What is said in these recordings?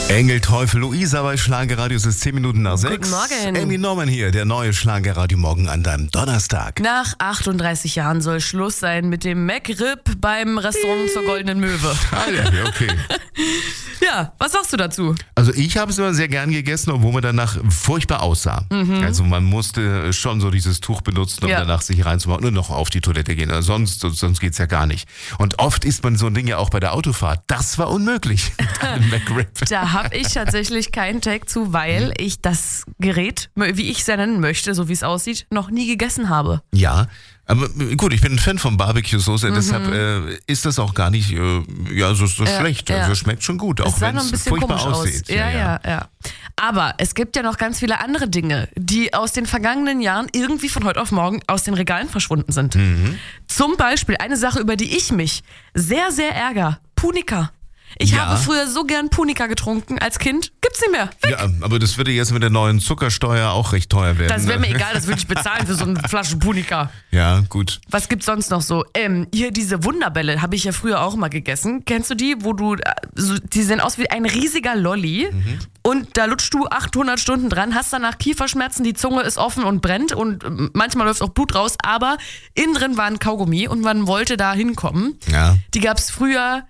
Engel, Teufel, Luisa bei Schlagerradio. Es ist 10 Minuten nach 6. Guten Morgen. Amy Norman hier, der neue Schlagerradio morgen an deinem Donnerstag. Nach 38 Jahren soll Schluss sein mit dem McRib beim Restaurant zur Goldenen Möwe. Ah, ja, okay. Ja, was sagst du dazu? Also ich habe es immer sehr gern gegessen, obwohl man danach furchtbar aussah. Also man musste schon so dieses Tuch benutzen, um danach sich reinzumachen und noch auf die Toilette gehen. Also sonst geht's ja gar nicht. Und oft isst man so ein Ding ja auch bei der Autofahrt. Das war unmöglich. McRib. Da habe ich tatsächlich keinen Tag zu, weil ich das Gerät, wie ich es ja nennen möchte, so wie es aussieht, noch nie gegessen habe. Ja, aber gut, ich bin ein Fan von Barbecue-Soße, deshalb ist das auch gar nicht so schlecht. Ja. Also schmeckt schon gut, auch wenn es furchtbar aussieht. Ja. Aber es gibt ja noch ganz viele andere Dinge, die aus den vergangenen Jahren irgendwie von heute auf morgen aus den Regalen verschwunden sind. Zum Beispiel eine Sache, über die ich mich sehr, sehr ärgere. Punika. Ich habe früher so gern Punika getrunken als Kind. Gibt's nicht mehr. Weg. Ja, aber das würde jetzt mit der neuen Zuckersteuer auch recht teuer werden. Das wäre mir egal, das würde ich bezahlen für so eine Flasche Punika. Ja, gut. Was gibt's sonst noch so? Hier diese Wunderbälle habe ich ja früher auch mal gegessen. Kennst du die, wo du, die sehen aus wie ein riesiger Lolli und da lutschst du 800 Stunden dran, hast danach Kieferschmerzen, die Zunge ist offen und brennt und manchmal läuft auch Blut raus, aber innen drin war ein Kaugummi und man wollte da hinkommen. Ja. Die gab's früher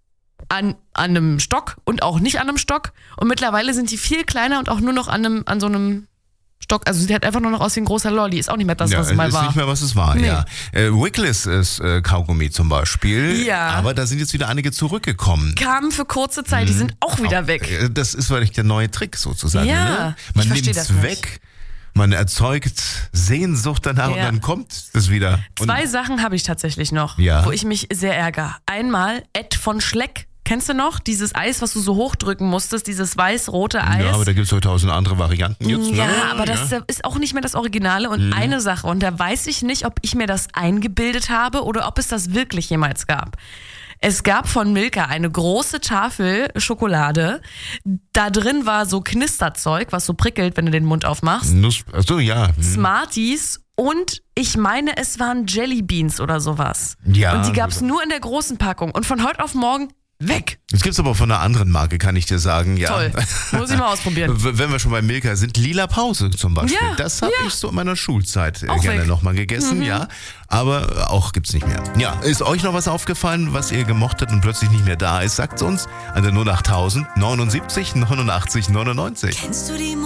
an einem Stock und auch nicht an einem Stock. Und mittlerweile sind die viel kleiner und auch nur noch an so einem Stock. Also die hat einfach nur noch aus wie ein großer Lolli. Ist auch nicht mehr das, was es mal war. Ist nicht mehr, was es war, Nee. ja. Wiggles ist Kaugummi zum Beispiel. Ja. Aber da sind jetzt wieder einige zurückgekommen. Kamen für kurze Zeit, die sind auch wieder weg. Das ist vielleicht der neue Trick sozusagen. Ja, ne? ich Man versteh nimmt das es nicht. weg, man erzeugt Sehnsucht danach und dann kommt es wieder. Zwei Sachen habe ich tatsächlich noch, wo ich mich sehr ärgere. Einmal Ed von Schleck. Kennst du noch? Dieses Eis, was du so hochdrücken musstest, dieses weiß-rote Eis. Ja, aber da gibt es 1000 andere Varianten jetzt. Ja, Ne? aber das ist auch nicht mehr das Originale. Und eine Sache, und da weiß ich nicht, ob ich mir das eingebildet habe oder ob es das wirklich jemals gab. Es gab von Milka eine große Tafel Schokolade. Da drin war so Knisterzeug, was so prickelt, wenn du den Mund aufmachst. Achso, ja. Smarties und ich meine, es waren Jellybeans oder sowas. Ja. Und die gab es nur in der großen Packung. Und von heute auf morgen weg. Das gibt's aber von einer anderen Marke, kann ich dir sagen. Ja. Toll, muss ich mal ausprobieren. Wenn wir schon bei Milka sind, Lila Pause zum Beispiel. Ja, das habe ich so in meiner Schulzeit auch gerne weg. nochmal gegessen, ja. Aber auch gibt's nicht mehr. Ja, ist euch noch was aufgefallen, was ihr gemocht habt und plötzlich nicht mehr da ist? Sagt's uns an der 08000 79 89 99. Kennst du die